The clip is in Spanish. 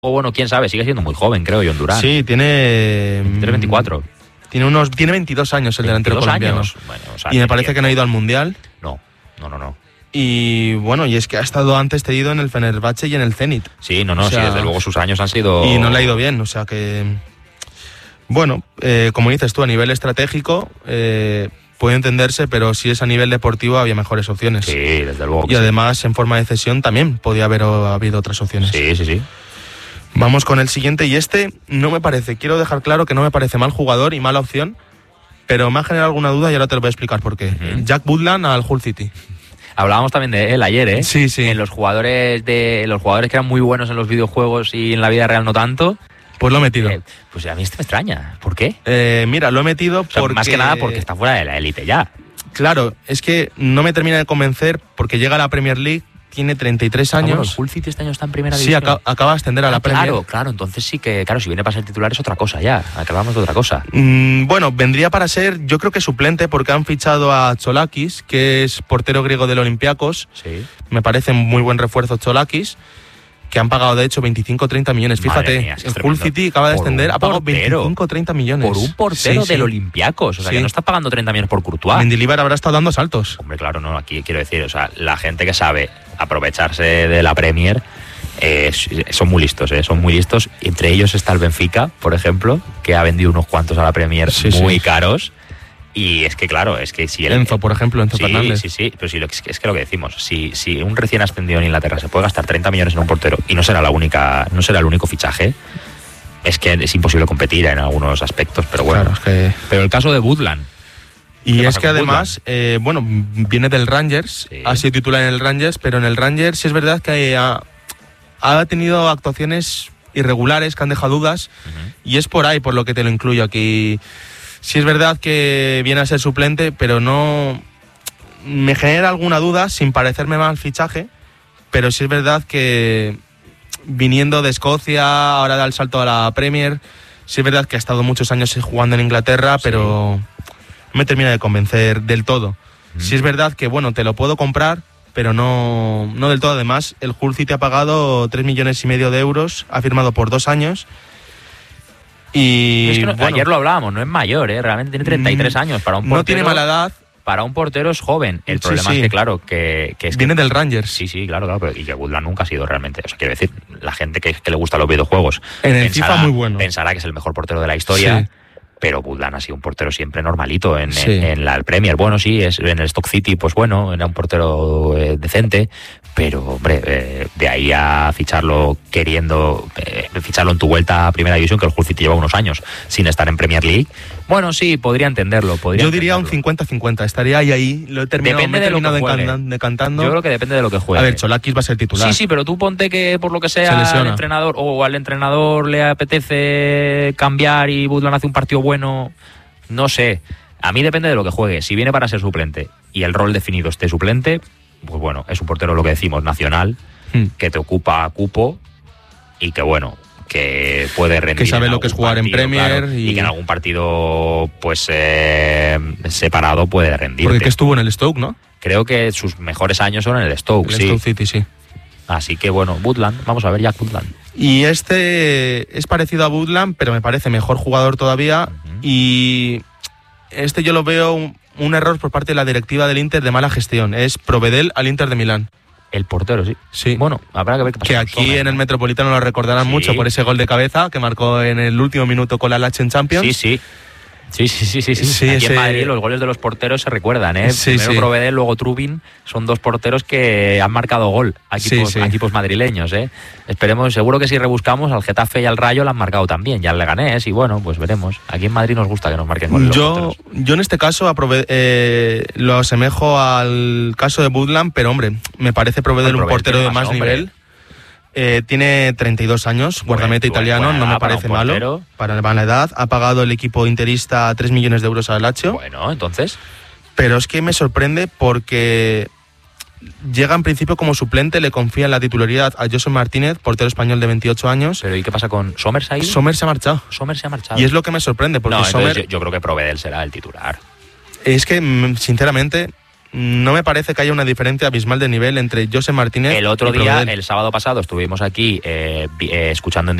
O bueno, quién sabe, sigue siendo muy joven, creo, John Durán. Sí, tiene... 24. Tiene 22 años el delantero colombiano. Años. Bueno, o sea, y me parece que no ha ido al Mundial. No. Y bueno, y es que ha estado antes cedido en el Fenerbahce y en el Zenit. Sí, o sea, sí, desde luego sus años han sido... Y no le ha ido bien, o sea que... Bueno, como dices tú, a nivel estratégico puede entenderse, pero si es a nivel deportivo había mejores opciones. Sí, desde luego. Y además en forma de cesión también podía haber habido otras opciones. Sí. Vamos con el siguiente, y este no me parece, quiero dejar claro que no me parece mal jugador y mala opción, pero me ha generado alguna duda y ahora te lo voy a explicar por qué. Jack Butland al Hull City. Hablábamos también de él ayer, ¿eh? Sí. En los jugadores que eran muy buenos en los videojuegos y en la vida real no tanto. Pues lo he metido. Pues a mí esto me extraña. ¿Por qué? Mira, lo he metido porque... Más que nada porque está fuera de la élite ya. Claro, es que no me termina de convencer porque llega a la Premier League, tiene 33 años. Bueno, el Hull City este año está en primera división. Sí, acaba de ascender a la Premier. Claro, entonces sí que, si viene para ser titular es otra cosa ya. Acabamos de otra cosa. Bueno, vendría para ser, yo creo que suplente, porque han fichado a Cholakis, que es portero griego del Olympiacos. Sí. Me parece muy buen refuerzo Cholakis, que han pagado de hecho 25-30 millones. Fíjate, mía, es el Hull City acaba de descender, ha pagado 25-30 millones. Por un portero del Olympiacos. O sea, que no está pagando 30 millones por Courtois. Mendilibar habrá estado dando saltos. Hombre, claro, no, aquí quiero decir, o sea, la gente que sabe aprovecharse de la Premier son muy listos, son muy listos. Entre ellos está el Benfica, por ejemplo, que ha vendido unos cuantos a la Premier muy caros. Y es que, claro, es que si Enzo, por ejemplo, Enzo Fernández. Sí, pero es que lo que decimos, si un recién ascendido en Inglaterra se puede gastar 30 millones en un portero y no será el único fichaje, es que es imposible competir en algunos aspectos, pero bueno. Claro, es que... Pero el caso de Butland. Y es que además, viene del Rangers, ha sido titular en el Rangers, pero en el Rangers sí es verdad que ha tenido actuaciones irregulares que han dejado dudas, y es por ahí por lo que te lo incluyo aquí. Sí es verdad que viene a ser suplente, pero no me genera alguna duda sin parecerme mal fichaje, pero sí es verdad que viniendo de Escocia, ahora da el salto a la Premier, sí es verdad que ha estado muchos años jugando en Inglaterra, pero no me termina de convencer del todo. Sí es verdad que, bueno, te lo puedo comprar, pero no del todo. Además, el Hull City ha pagado 3,5 millones de euros, ha firmado por 2 años. Y es que ayer lo hablábamos, no es mayor, realmente tiene 33 años. Para un portero, no tiene mala edad. Para un portero es joven. El problema es que, claro, que es viene del Rangers. Sí, claro, pero y que Butland nunca ha sido realmente. O sea, quiero decir, la gente que le gusta los videojuegos en el FIFA muy bueno. Pensará que es el mejor portero de la historia. Pero Butland ha sido un portero siempre normalito en la Premier. Bueno, sí, en el Stoke City, pues bueno, era un portero decente, pero hombre, de ahí a ficharlo ficharlo en tu vuelta a Primera División, que el Hull City lleva unos años sin estar en Premier League. Bueno, sí, podría entenderlo. Yo diría un 50-50, estaría ahí. Lo he terminado, decantando. Yo creo que depende de lo que juegue. A ver, Cholakis va a ser titular. Sí, pero tú ponte que por lo que sea al entrenador le apetece cambiar y Butland hace un partido bueno, no sé. A mí depende de lo que juegue. Si viene para ser suplente y el rol definido esté suplente, pues bueno, es un portero, lo que decimos, nacional, que te ocupa cupo y que bueno, que puede rendir. Que sabe lo que es jugar en Premier. Claro, y que en algún partido pues separado puede rendir. Porque estuvo en el Stoke, ¿no? Creo que sus mejores años son en el Stoke, Stoke City, sí. Así que bueno, Butland, vamos a ver Jack Butland. Y este es parecido a Butland, pero me parece mejor jugador todavía. Y este yo lo veo un error por parte de la directiva del Inter de mala gestión. Es Provedel al Inter de Milán. El portero, sí. Bueno, habrá que ver qué pasa. Que aquí en el Metropolitano lo recordarán mucho por ese gol de cabeza que marcó en el último minuto con la Lazio en Champions. Sí. Aquí en Madrid los goles de los porteros se recuerdan, Primero Provedel, luego Trubin, son dos porteros que han marcado gol a equipos madrileños, Esperemos, seguro que si rebuscamos al Getafe y al Rayo lo han marcado también, ya al Leganés, y bueno, pues veremos. Aquí en Madrid nos gusta que nos marquen goles los porteros. Yo en este caso lo asemejo al caso de Butland, pero hombre, me parece Provedel un portero de más nivel. Tiene 32 años, guardameta italiano, no me parece malo. Para la edad, ha pagado el equipo interista 3 millones de euros al Lazio. Bueno, entonces. Pero es que me sorprende porque llega en principio como suplente, le confía en la titularidad a José Martínez, portero español de 28 años. ¿Pero y qué pasa con Sommer? Sommer se ha marchado. Y es lo que me sorprende, porque Sommer... yo creo que Provedel será el titular. Es que, sinceramente, no me parece que haya una diferencia abismal de nivel entre José Martínez el otro y día, Provedel. el sábado pasado, estuvimos aquí escuchando en